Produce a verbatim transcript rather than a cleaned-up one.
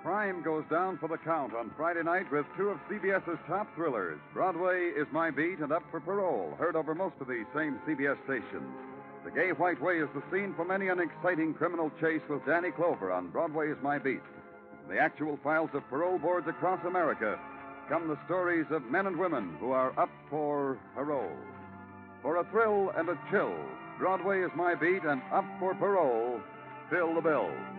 Crime goes down for the count on Friday night with two of C B S's top thrillers. Broadway is My Beat and Up for Parole, heard over most of these same C B S stations. The Gay White Way is the scene for many an exciting criminal chase with Danny Clover on Broadway is My Beat. In the actual files of parole boards across America come the stories of men and women who are up for parole. For a thrill and a chill, Broadway is My Beat and Up for Parole, fill the bill.